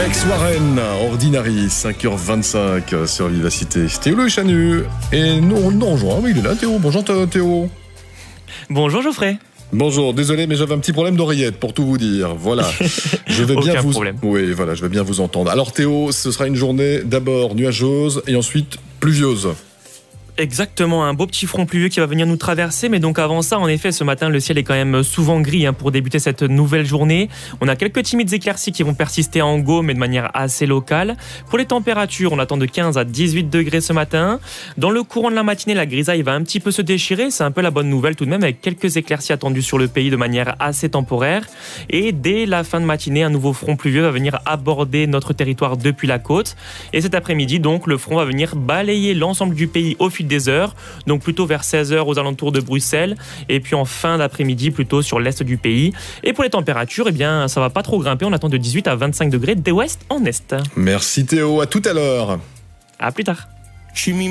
Ex-Warren, Ordinary, 5h25 sur Vivacité. Théo Le Chanu et nous rejoint. Oui, il est là, Théo. Bonjour Théo. Bonjour Geoffrey. Bonjour, désolé, mais j'avais un petit problème d'oreillette pour tout vous dire. Voilà. Je vais bien problème. Oui, voilà, je vais bien vous entendre. Alors Théo, ce sera une journée d'abord nuageuse et ensuite pluvieuse. Exactement, un beau petit front pluvieux qui va venir nous traverser, mais donc avant ça, en effet, ce matin, le ciel est quand même souvent gris pour débuter cette nouvelle journée. On a quelques timides éclaircies qui vont persister en Gaume, mais de manière assez locale. Pour les températures, on attend de 15 à 18 degrés ce matin. Dans le courant de la matinée, la grisaille va un petit peu se déchirer, c'est un peu la bonne nouvelle tout de même, avec quelques éclaircies attendues sur le pays de manière assez temporaire. Et dès la fin de matinée, un nouveau front pluvieux va venir aborder notre territoire depuis la côte. Et cet après-midi, donc, le front va venir balayer l'ensemble du pays au fil des heures, donc plutôt vers 16h aux alentours de Bruxelles, et puis en fin d'après-midi plutôt sur l'est du pays. Et pour les températures, eh bien, ça va pas trop grimper, on attend de 18 à 25 degrés d'ouest en est. Merci Théo, à tout à l'heure. À plus tard.